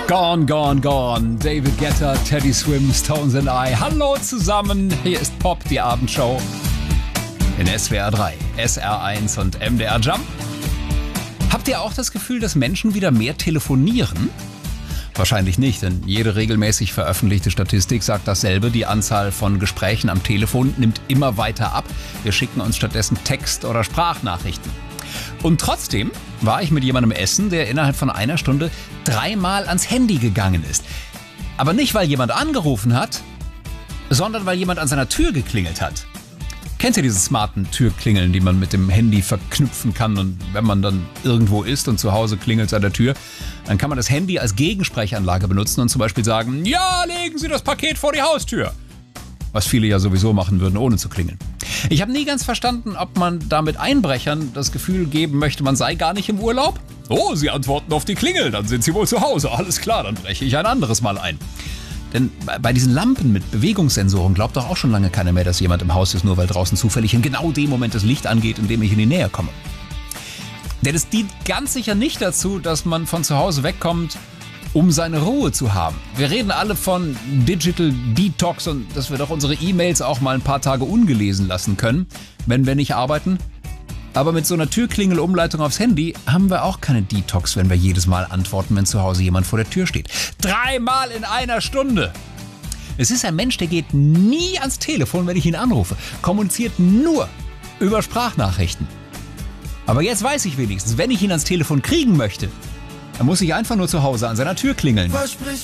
Gone, gone, gone. David Guetta, Teddy Swims, Stones and I. Hallo zusammen, hier ist Pop, die Abendshow. In SWR 3, SR1 und MDR Jump. Habt ihr auch das Gefühl, dass Menschen wieder mehr telefonieren? Wahrscheinlich nicht, denn jede regelmäßig veröffentlichte Statistik sagt dasselbe. Die Anzahl von Gesprächen am Telefon nimmt immer weiter ab. Wir schicken uns stattdessen Text- oder Sprachnachrichten. Und trotzdem war ich mit jemandem essen, der innerhalb von einer Stunde 3-mal ans Handy gegangen ist. Aber nicht, weil jemand angerufen hat, sondern weil jemand an seiner Tür geklingelt hat. Kennt ihr diese smarten Türklingeln, die man mit dem Handy verknüpfen kann, und wenn man dann irgendwo ist und zu Hause klingelt es an der Tür, dann kann man das Handy als Gegensprechanlage benutzen und zum Beispiel sagen, ja, legen Sie das Paket vor die Haustür. Was viele ja sowieso machen würden, ohne zu klingeln. Ich habe nie ganz verstanden, ob man damit Einbrechern das Gefühl geben möchte, man sei gar nicht im Urlaub. Oh, Sie antworten auf die Klingel, dann sind Sie wohl zu Hause. Alles klar, dann breche ich ein anderes Mal ein. Denn bei diesen Lampen mit Bewegungssensoren glaubt doch auch schon lange keiner mehr, dass jemand im Haus ist, nur weil draußen zufällig in genau dem Moment das Licht angeht, in dem ich in die Nähe komme. Denn es dient ganz sicher nicht dazu, dass man von zu Hause wegkommt, um seine Ruhe zu haben. Wir reden alle von Digital Detox und dass wir doch unsere E-Mails auch mal ein paar Tage ungelesen lassen können, wenn wir nicht arbeiten. Aber mit so einer Türklingel-Umleitung aufs Handy haben wir auch keine Detox, wenn wir jedes Mal antworten, wenn zu Hause jemand vor der Tür steht. 3-mal in einer Stunde! Es ist ein Mensch, der geht nie ans Telefon, wenn ich ihn anrufe. Kommuniziert nur über Sprachnachrichten. Aber jetzt weiß ich wenigstens, wenn ich ihn ans Telefon kriegen möchte, dann muss ich einfach nur zu Hause an seiner Tür klingeln.